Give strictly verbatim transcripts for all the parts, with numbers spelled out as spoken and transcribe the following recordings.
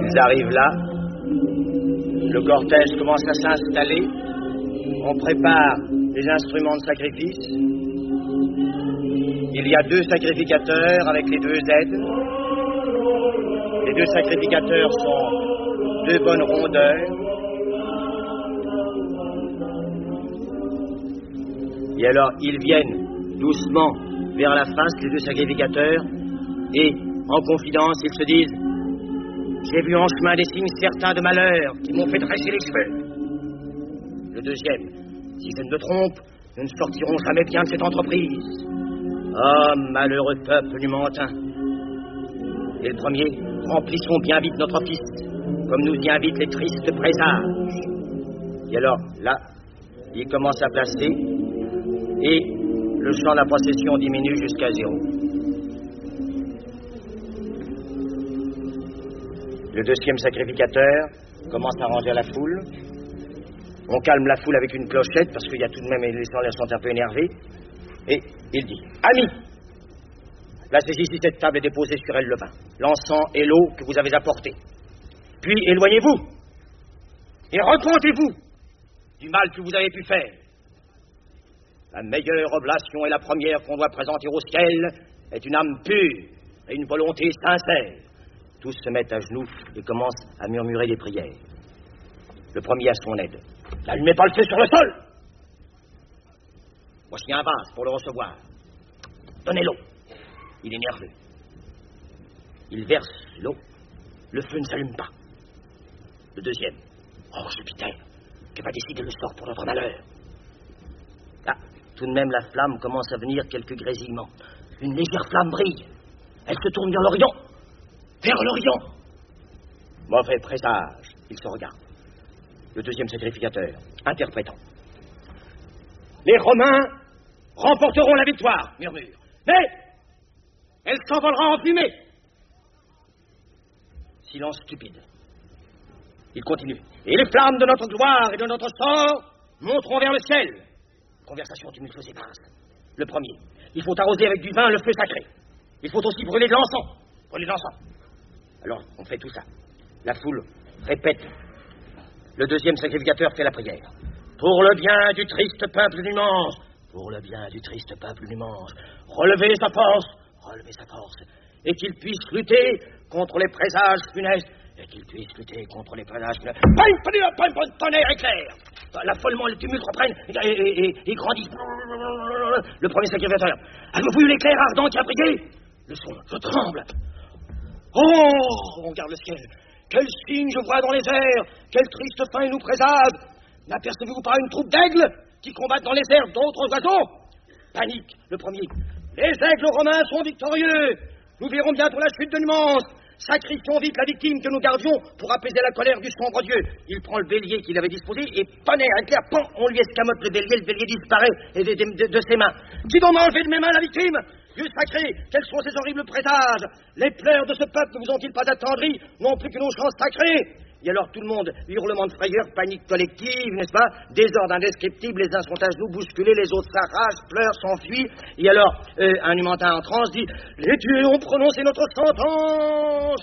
Ils arrivent là. Le cortège commence à s'installer. On prépare les instruments de sacrifice. Il y a deux sacrificateurs avec les deux aides. Les deux sacrificateurs sont deux bonnes rondeurs. Et alors, ils viennent doucement vers la face, les deux sacrificateurs, et, en confidence, ils se disent « J'ai vu en chemin des signes certains de malheur qui m'ont fait dresser les cheveux. » Le deuxième « Si je ne me trompe, nous ne sortirons jamais bien de cette entreprise. Oh, malheureux peuple numantin. » Et le premier « Remplissons bien vite notre office, comme nous y invitent les tristes présages. » Et alors, là, il commence à placer, et le champ de la procession diminue jusqu'à zéro. Le deuxième sacrificateur commence à ranger la foule. On calme la foule avec une clochette, parce qu'il y a tout de même, les gens sont un peu énervés. Et il dit, amis, placez ici cette table et déposez sur elle le vin, l'encens et l'eau que vous avez apportés. Puis éloignez-vous et repentez-vous du mal que vous avez pu faire. La meilleure oblation et la première qu'on doit présenter au ciel est une âme pure et une volonté sincère. Tous se mettent à genoux et commencent à murmurer des prières. Le premier a son aide. N'allumez pas le feu sur le sol. Voici un vase pour le recevoir. Donnez l'eau. Il est nerveux. Il verse l'eau. Le feu ne s'allume pas. Le deuxième. Oh, Jupiter, que va décider le sort pour notre malheur? Là, tout de même, la flamme commence à venir quelques grésillements. Une légère flamme brille. Elle se tourne vers l'Orient. Vers l'Orient. Mauvais présage. Il se regarde. Le deuxième sacrificateur, interprétant. Les Romains remporteront la victoire, murmure. Mais elle s'envolera en fumée. Silence stupide. Il continue. Et les flammes de notre gloire et de notre sort monteront vers le ciel. Conversation tumultueuse et basse. Le premier. Il faut arroser avec du vin le feu sacré. Il faut aussi brûler de l'encens. Brûler de l'encens. Alors, on fait tout ça. La foule répète. Le deuxième sacrificateur fait la prière. Pour le bien du triste peuple du Manche. Pour le bien du triste peuple du Manche. Relevez sa force. Relevez sa force. Et qu'il puisse lutter contre les présages funestes. Et qu'il puisse lutter contre les présages funestes. Tonnerre éclair. L'affolement, le tumulte reprennent et, et, et, et grandissent. Le premier sacrificateur. Avez-vous vu l'éclair ardent qui a brillé? Le son, je tremble. Oh, on regarde le ciel. Quel signe je vois dans les airs. Quelle triste fin il nous présage. N'apercevez-vous pas une troupe d'aigles qui combattent dans les airs d'autres oiseaux? Panique, le premier. Les aigles romains sont victorieux. Nous verrons bientôt la chute de Numance. Sacrifions vite la victime que nous gardions pour apaiser la colère du sombre dieu. Il prend le bélier qu'il avait disposé et tonnerre, éclair, pan, on lui escamote le bélier, le bélier disparaît et de, de, de, de ses mains. Qui donc m'a enlevé de mes mains la victime? Dieu sacré, quels sont ces horribles présages? Les pleurs de ce peuple ne vous ont-ils pas attendris, non plus que nos chants sacrés? Et alors tout le monde, hurlement de frayeur, panique collective, n'est-ce pas? Désordre indescriptible, les uns sont à genoux, bousculés, les autres s'arrachent, pleurent, s'enfuient. Et alors, euh, un humantin en transe dit, les dieux ont prononcé notre sentence.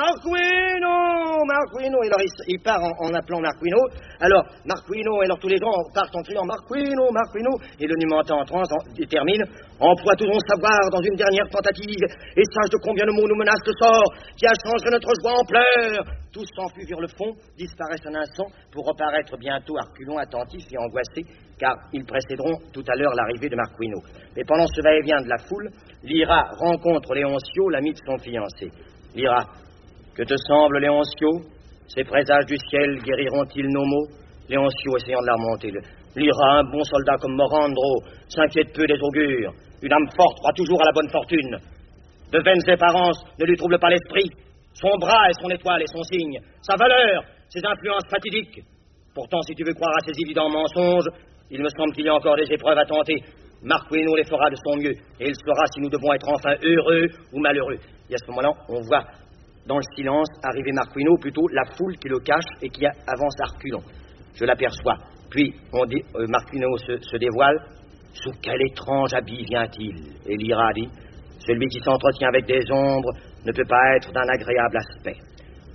Marquino, Marquino. Et alors il, il part en, en appelant Marquino. Alors, Marquino, et alors tous les gens partent en criant Marquino, Marquino. Et le humantin en transe en, termine, emploie tout son savoir dans une dernière tentative, et sache de combien de mots nous menace le sort, qui a changé notre joie en pleurs. Tous s'enfuient vers le fond, disparaissent un instant, pour reparaître bientôt à reculons, attentifs et angoissés, car ils précéderont tout à l'heure l'arrivée de Marquino. Mais pendant ce va-et-vient de la foule, Lyra rencontre Léoncio, l'ami de son fiancé. Lyra, que te semble, Léoncio? Ces présages du ciel guériront-ils nos maux? Léoncio, essayant de la remonter. Lyra, un bon soldat comme Morandro, s'inquiète peu des augures. Une âme forte croit toujours à la bonne fortune. De vaines apparences ne lui troublent pas l'esprit. Son bras est son étoile et son signe. Sa valeur, ses influences fatidiques. Pourtant, si tu veux croire à ces évidents mensonges, il me semble qu'il y a encore des épreuves à tenter. Marquino les fera de son mieux, et il saura si nous devons être enfin heureux ou malheureux. Et à ce moment-là, on voit dans le silence arriver Marquino, plutôt la foule qui le cache et qui avance à reculons. Je l'aperçois. Puis, on dit, euh, Marquino se, se dévoile. Sous quel étrange habit vient-il? Et Lyra dit, celui qui s'entretient avec des ombres ne peut pas être d'un agréable aspect.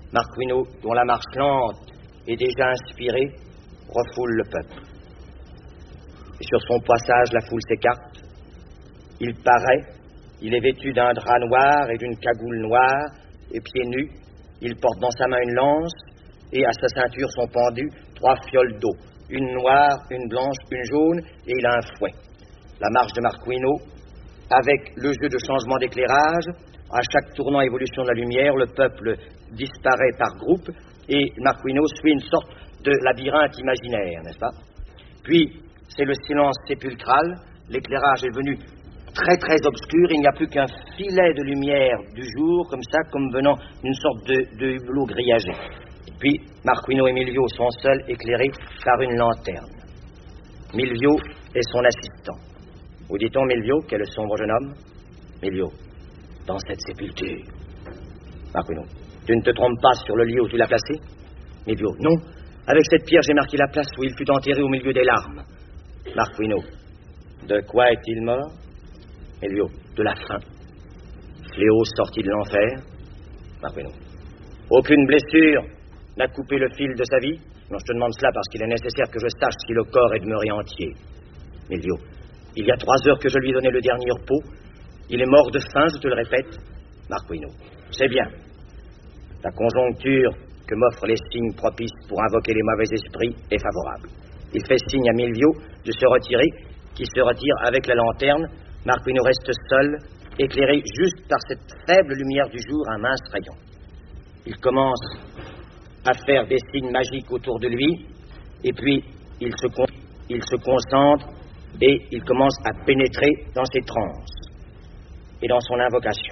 Marquino, dont la marche lente et déjà inspirée, refoule le peuple. Et sur son passage, la foule s'écarte. Il paraît, il est vêtu d'un drap noir et d'une cagoule noire, et pieds nus, il porte dans sa main une lance, et à sa ceinture sont pendues trois fioles d'eau, une noire, une blanche, une jaune, et il a un fouet. La marche de Marquino, avec le jeu de changement d'éclairage, à chaque tournant évolution de la lumière, le peuple disparaît par groupe, et Marquino suit une sorte de labyrinthe imaginaire, n'est-ce pas? Puis, c'est le silence sépulcral, l'éclairage est venu très très obscur, il n'y a plus qu'un filet de lumière du jour, comme ça, comme venant d'une sorte de, de hublot grillagé. Puis, Marquino et Milvio sont seuls, éclairés par une lanterne. Milvio est son assistant. Où dit-on, Milvio, quel est le sombre jeune homme? Milvio, dans cette sépulture. Marquino, tu ne te trompes pas sur le lieu où tu l'as placé? Milvio, non. Avec cette pierre, j'ai marqué la place où il fut enterré au milieu des larmes. Marquino, de quoi est-il mort? Milvio, de la faim. Fléau sorti de l'enfer. Marquino, aucune blessure n'a coupé le fil de sa vie? Non, je te demande cela parce qu'il est nécessaire que je sache si le corps est demeuré entier. Milvio, il y a trois heures que je lui ai donné le dernier repos. Il est mort de faim, je te le répète. Marquino, c'est bien. La conjoncture que m'offrent les signes propices pour invoquer les mauvais esprits est favorable. Il fait signe à Milvio de se retirer, qui se retire avec la lanterne. Marquino reste seul, éclairé juste par cette faible lumière du jour, un mince rayon. Il commence à faire des signes magiques autour de lui, et puis il se, con- il se concentre et il commence à pénétrer dans ses transes et dans son invocation.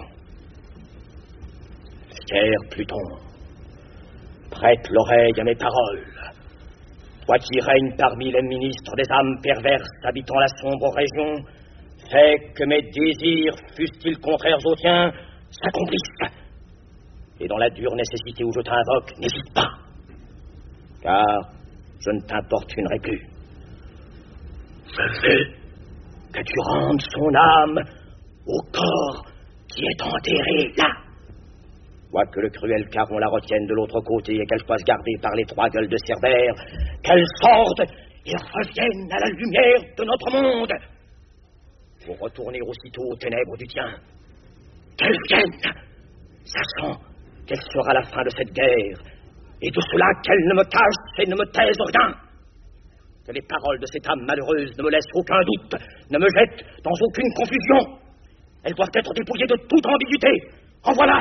Cher Pluton, prête l'oreille à mes paroles. Toi qui règnes parmi les ministres des âmes perverses habitant la sombre région, fais que mes désirs, fussent-ils contraires aux tiens, s'accomplissent. Et dans la dure nécessité où je t'invoque, n'hésite pas, car je ne t'importunerai plus. Je veux que tu rendes son âme au corps qui est enterré là. Quoique le cruel Caron la retienne de l'autre côté et qu'elle soit gardée par les trois gueules de Cerbère, qu'elle sorte et revienne à la lumière de notre monde, pour retourner aussitôt aux ténèbres du tien. Qu'elle vienne, sachant quelle sera la fin de cette guerre, et de cela qu'elle ne me cache et ne me taise rien. Que les paroles de cette âme malheureuse ne me laissent aucun doute, ne me jettent dans aucune confusion. Elles doivent être dépouillées de toute ambiguïté. En voilà.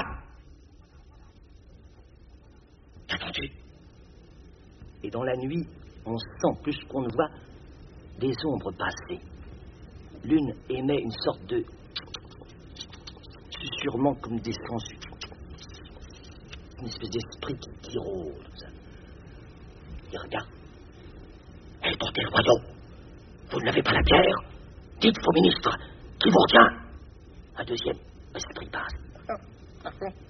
Qu'attends-tu? Et dans la nuit, on sent plus qu'on ne voit des ombres passer. L'une émet une sorte de susurrement comme des sangsues. Une espèce d'esprit qui, qui rôde. Et regarde. Elle est portée le royaume. Vous n'avez pas la pierre? Dites, faux ministre, qui vous retient? Un deuxième esprit passe.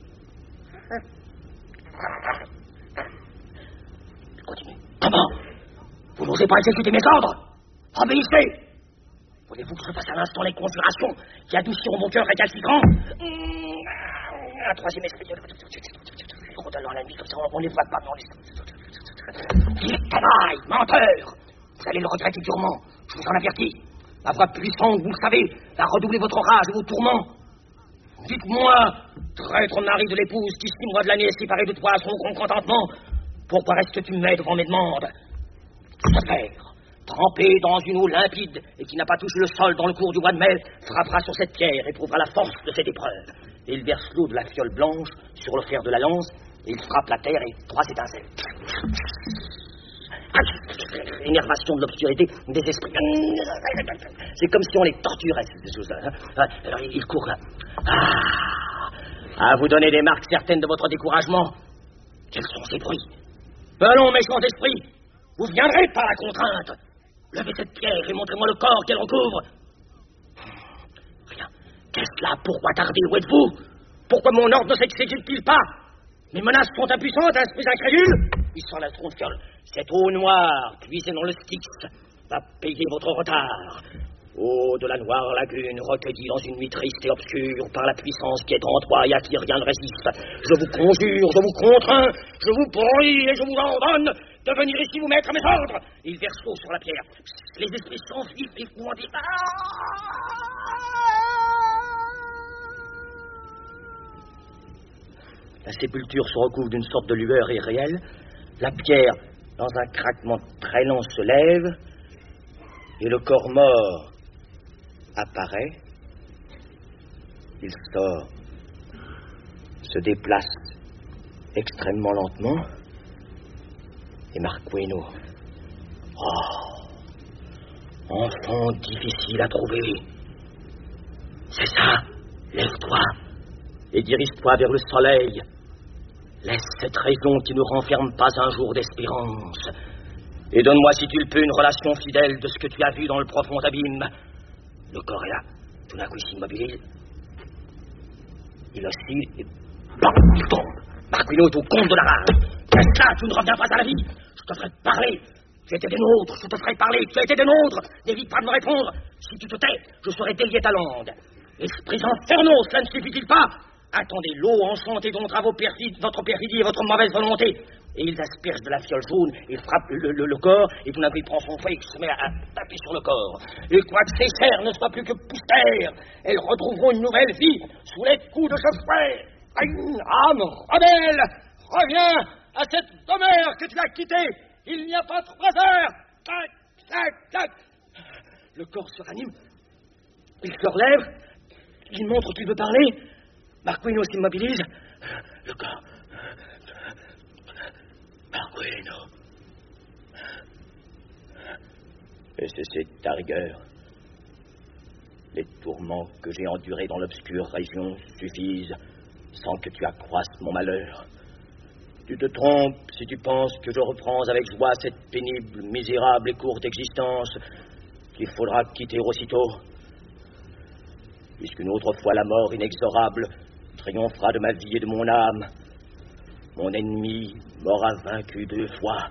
Continue. Comment? Vous n'osez pas exécuter mes ordres? Obéissez! Voulez-vous que je fasse à l'instant les conjurations qui adouciront mon cœur récalcitrant? Un troisième esprit. Rôdant la nuit comme ça, on ne les voit pas, mais on les... Il canaille, menteur! Vous allez le regretter durement, je vous en avertis. La voix puissante, vous le savez, va redoubler votre rage et vos tourments. Dites-moi, traître mari de l'épouse qui, six mois de l'année, est séparé de toi à son grand contentement, pourquoi restes-tu muet devant mes demandes? Ce fer, trempé dans une eau limpide et qui n'a pas touché le sol dans le cours du mois de mai, frappera sur cette pierre et prouvera la force de cette épreuve. Et il verse l'eau de la fiole blanche sur le fer de la lance, et il frappe la terre et trois étincelles. Énervation de l'obscurité des esprits. C'est comme si on les torturait, ces choses-là. Alors il court là. Ah, à vous donner des marques certaines de votre découragement. Quels sont ces bruits? Allons, méchants esprits, vous viendrez par la contrainte. Levez cette pierre et montrez-moi le corps qu'elle recouvre. Rien. Qu'est-ce là? Pourquoi tarder? Où êtes-vous? Pourquoi mon ordre ne s'exécute-t-il pas? Mes menaces sont impuissantes, esprits incrédules. Il sort la tronfiole. Cette eau noire, puisée dans le Styx, va payer votre retard. Eau de la noire lagune, recueillie dans une nuit triste et obscure par la puissance qui est en toi et à qui rien ne résiste, je vous conjure, je vous contrains, je vous prie et je vous ordonne de venir ici vous mettre à mes ordres. Il verse l'eau sur la pierre. Les esprits s'enfuient et vous en disent... La sépulture se recouvre d'une sorte de lueur irréelle. La pierre, dans un craquement très lent, se lève. Et le corps mort apparaît. Il sort, se déplace extrêmement lentement. Et Marquino, oh, enfant difficile à trouver. C'est ça, lève-toi et dirige-toi vers le soleil. Laisse cette raison qui ne renferme pas un jour d'espérance. Et donne-moi, si tu le peux, une relation fidèle de ce que tu as vu dans le profond abîme. Le corps est là. Tout d'un coup, il s'immobilise. Il oscille et... Bam, il tombe. Marquino est au compte de la rage. Qu'est-ce là? Tu ne reviens pas à la vie. Je te ferai parler. Tu étais des nôtres. Je te ferai parler. Tu étais des nôtres. N'évite pas de me répondre. Si tu te tais, je serai délié ta langue. Esprits infernaux, cela ne suffit-il pas? Attendez, l'eau enchantée dont vos perfides, votre perfidie et votre mauvaise volonté. Et ils aspergent de la fiole jaune et frappent le, le, le corps, et tout d'un coup il prend son fouet et se met à, à taper sur le corps. Et quoique ces chairs ne soient plus que poussière, elles retrouveront une nouvelle vie sous les coups de ce fouet. Âme rebelle, reviens à cette demeure que tu as quittée. Il n'y a pas trois heures. Tac, tac, tac. Le corps se ranime. Il se relève. Il montre qu'il veut parler. Marquino s'immobilise. Le corps... Marquino. Et c'est ta rigueur. Les tourments que j'ai endurés dans l'obscure région suffisent sans que tu accroisses mon malheur. Tu te trompes si tu penses que je reprends avec joie cette pénible, misérable et courte existence qu'il faudra quitter aussitôt. Puisqu'une autre fois la mort inexorable triomphera de ma vie et de mon âme, mon ennemi m'aura vaincu deux fois.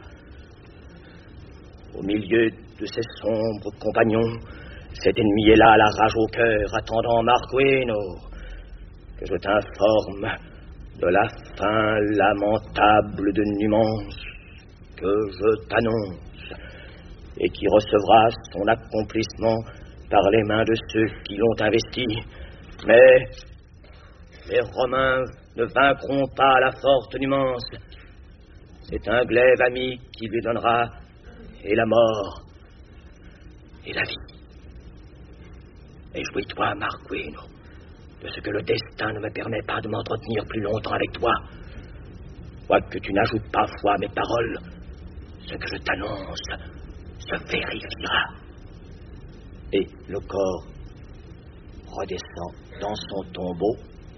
Au milieu de ses sombres compagnons, cet ennemi est là, la rage au cœur, attendant Marquino, que je t'informe de la fin lamentable de Numance, que je t'annonce, et qui recevra son accomplissement par les mains de ceux qui l'ont investi. Mais les Romains ne vaincront pas la forte Numance. C'est un glaive ami qui lui donnera et la mort et la vie. Et jouis-toi, Marquino, de ce que le destin ne me permet pas de m'entretenir plus longtemps avec toi. Quoique tu n'ajoutes pas foi à mes paroles, ce que je t'annonce se vérifiera. Et le corps redescend dans son tombeau.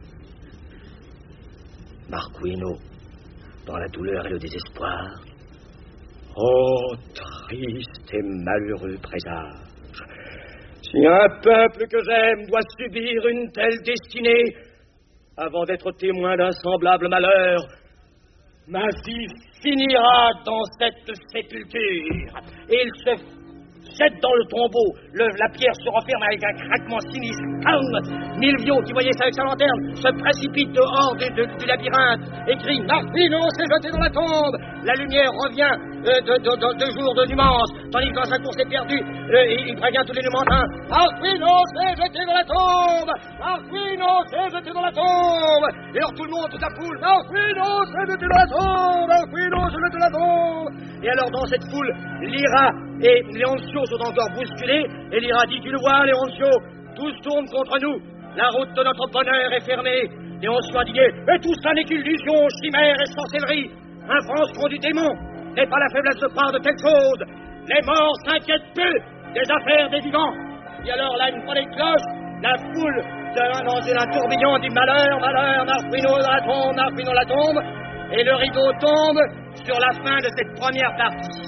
Marquino, dans la douleur et le désespoir. Oh, triste et malheureux présage! Si un peuple que j'aime doit subir une telle destinée, avant d'être témoin d'un semblable malheur, ma vie finira dans cette sépulture. Et il se jette dans le tombeau. Le, la pierre se referme avec un craquement sinistre. Milvio, qui voyait ça avec sa lanterne, se précipite dehors du, du, du labyrinthe et crie « Marquino s'est jeté dans la tombe !» La lumière revient euh, de, de, de, de jour de Numance, tandis que dans sa course éperdue, euh, il, il prévient tous les Numantins « Marquino s'est jeté dans la tombe! Marquino s'est jeté dans la tombe !» Et alors tout le monde, toute la foule « Marquino s'est jeté dans la tombe! Marquino s'est jeté dans la tombe !» Et alors dans cette foule, Lyra et Léoncio sont encore bousculés, et Lyra dit « Tu le vois, Léoncio, tous tournent contre nous. La route de notre bonheur est fermée. » Léoncio a dit « Et tout cela n'est qu'illusion, chimère et sorcellerie. Un franc du démon n'est pas la faiblesse de part de telle chose. Les morts s'inquiètent peu des affaires des vivants. » Et alors là, une fois les cloches, la foule devint dans un tourbillon du malheur, malheur, Marquino dans la tombe, Marquino dans la tombe, et le rideau tombe sur la fin de cette première partie.